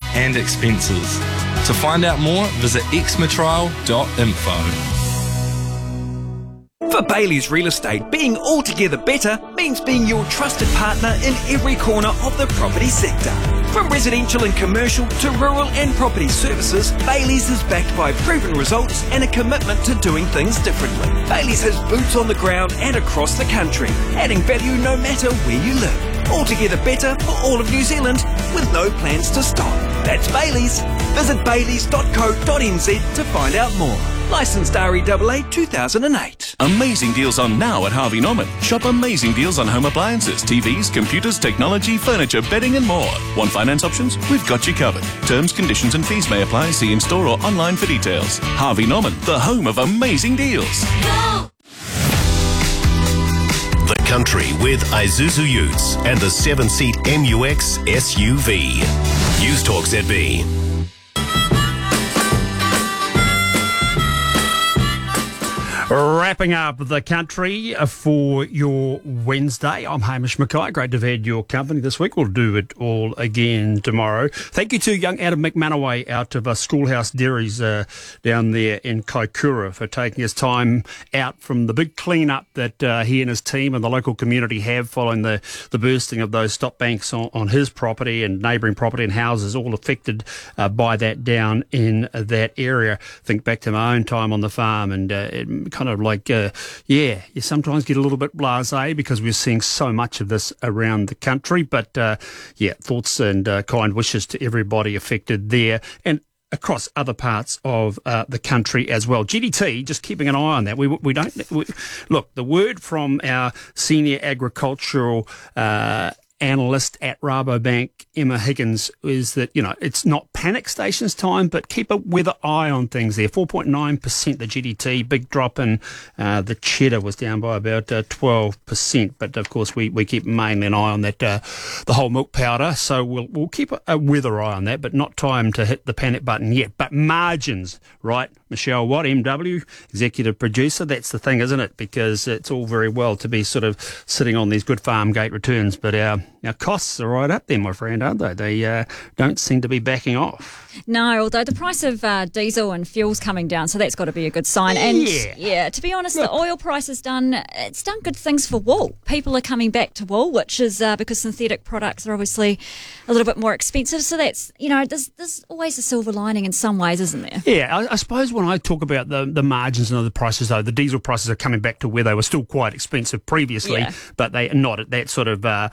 and expenses. To find out more, visit exmatrial.info. For Bailey's Real Estate, being altogether better means being your trusted partner in every corner of the property sector. From residential and commercial to rural and property services, Bailey's is backed by proven results and a commitment to doing things differently. Bailey's has boots on the ground and across the country, adding value no matter where you live. Altogether better for all of New Zealand with no plans to stop. That's Bailey's. Visit baileys.co.nz to find out more. Licensed REAA 2008. Amazing deals on now at Harvey Norman. Shop amazing deals on home appliances, TVs, computers, technology, furniture, bedding and more. Want finance options? We've got you covered. Terms, conditions and fees may apply. See in store or online for details. Harvey Norman, the home of amazing deals. Go! The Country with Isuzu Utes and the 7-seat MUX SUV. News Talk ZB. Wrapping up the country for your Wednesday. I'm Hamish Mackay. Great to have had your company this week. We'll do it all again tomorrow. Thank you to young Adam McManaway out of Schoolhouse Dairies down there in Kaikoura for taking his time out from the big clean-up that he and his team and the local community have following the bursting of those stop banks on his property and neighbouring property and houses all affected by that down in that area. Think back to my own time on the farm and it kind of like, you sometimes get a little bit blasé because we're seeing so much of this around the country. But, thoughts and kind wishes to everybody affected there and across other parts of the country as well. GDT, just keeping an eye on that. Look, the word from our senior agricultural analyst at Rabobank, Emma Higgins, is that, it's not panic stations time, but keep a weather eye on things there. 4.9% the GDT, big drop in the cheddar was down by about 12%. But of course, we keep mainly an eye on that, the whole milk powder. So we'll keep a weather eye on that, but not time to hit the panic button yet. But margins, right? Michelle Watt, MW, executive producer. That's the thing, isn't it? Because it's all very well to be sort of sitting on these good farm gate returns, but our costs are right up there, my friend, aren't they? They don't seem to be backing off. No, although the price of diesel and fuel's coming down, so that's got to be a good sign. And to be honest, the oil price has done good things for wool. People are coming back to wool, which is because synthetic products are obviously a little bit more expensive. So that's, there's always a silver lining in some ways, isn't there? Yeah, I suppose when I talk about the margins and other prices, though, the diesel prices are coming back to where they were still quite expensive previously, but they are not at that sort of the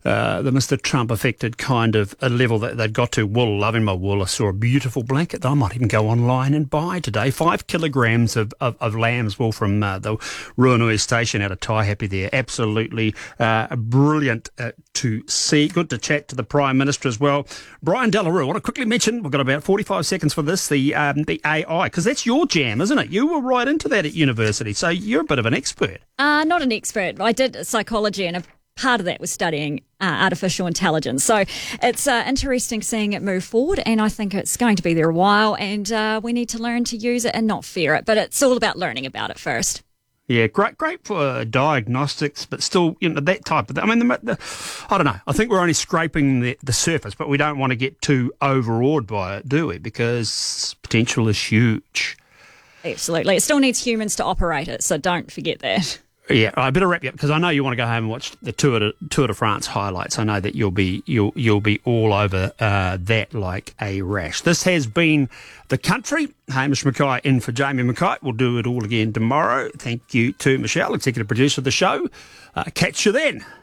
Mr. Trump affected kind of a level that they'd got to. Wool, loving my wool. I saw a beautiful blanket that I might even go online and buy today. 5 kilograms of lamb's wool from the Ruanui station out of Taihape there. Absolutely brilliant to see. Good to chat to the Prime Minister as well. Brian Delarue, I want to quickly mention, we've got about 45 seconds for this, the AI, because that's your jam, isn't it? You were right into that at university, so you're a bit of an expert. Not an expert. I did psychology and part of that was studying artificial intelligence. So it's interesting seeing it move forward, and I think it's going to be there a while, and we need to learn to use it and not fear it. But it's all about learning about it first. Yeah, great for diagnostics, but still, that type of thing. I mean, I don't know. I think we're only scraping the surface, but we don't want to get too overawed by it, do we? Because potential is huge. Absolutely. It still needs humans to operate it, so don't forget that. Yeah, I better wrap you up because I know you want to go home and watch the Tour de France highlights. I know that you'll be all over that like a rash. This has been The Country. Hamish Mackay in for Jamie Mackay. We'll do it all again tomorrow. Thank you to Michelle, executive producer of the show. Catch you then.